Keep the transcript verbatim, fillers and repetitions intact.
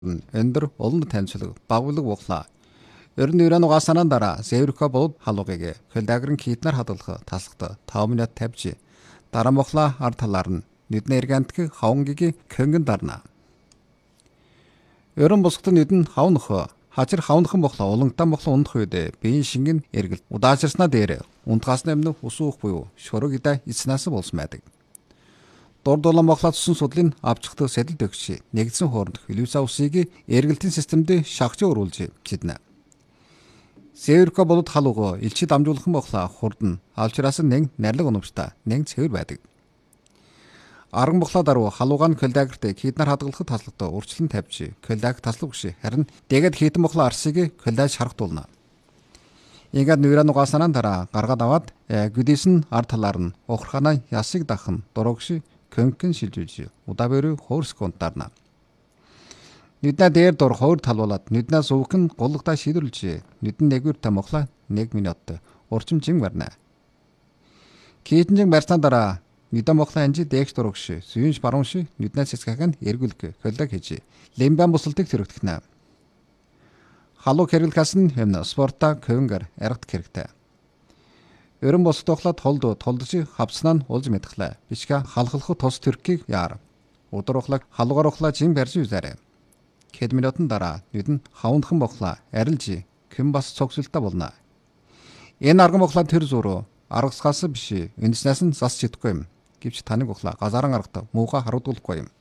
өндөр олон танилцуулга багвлаг буглаа. Ер нь Иран угаасанаа дараа Северка болоод халуугыг хөлдаагрын китнэр хадгалах таслахта таван минут тавьж дараа мохла ард талаар нь нүдний эргэнтг хавнгийг көнгөн дарна. Ерөн босгот нүдэн хавнах хачир хавнахын бохла улангтан бохла ундах үед биеийн шингэн эргэлт удаачирснаа дээр унтгасны өмнө усуух буюу шорог идэ эцнаас болсон байдаг. Дурд улаан бохла тусан судлын авчхдаг сэтэл дөгч нэгдсэн хооронд хөлөөсөө усыг эргэлтийн системд шахаж өрүүлж чиднэ. Северка болоод халууга элчи дамжуулхан бохла хурдан алчраас нэг нарлаг унамжтай нэг цэвэр байдаг. Арган бохла даруй халуугаан көлдаагерт китнэр хадгалахад таслахад урчлан тавьж көлдааг таслах биш харин дэгэд хитэн бохла арсыг көлдааж шархдуулна. Ингээд Иран угаасанаа дараа гаргаад аваад гүдээс нь ард талаар нь ухрахана ясыг дахын дурагш көнгөн шилжүүлж удаа бөрө хоёр секунд дарна. Нүднээ дээр дор хоёр талуулаад нүднээ сувган гулгадаа шидүүлж нүдэн нэгүр тамхла нэг минут урчим жин барна. Китэнжин барьсан дараа нүдэн мохла анжи дэгш дурагш сүйнш баруунш нүднээ цэцгэх нь эргүүлэх көлдөг хийж лимбан бусалтыг төрөгдөхнэ. Халуу хэрэглэхээс нь хэмнэ спорта көнгөр аргад хэрэгтэй. Ерөн босдохлоо толд толдож хавцнаа нь улж мэдхлээ. Бишка халахлах тус төркийг яар. Удурхлаг халуугаар ухлаа жин барьж үзээрэй. Хэд минутын дараа нүдэн хавнахын бохлаа арилж хэн бас цогцолтой болно. Энэ арган бохлаа тэр зуруу аргасгаас биш энэснээс нь зас чидэхгүй юм. Гэвч таныг бохлаа газаран аргата мууга харуудуулахгүй юм.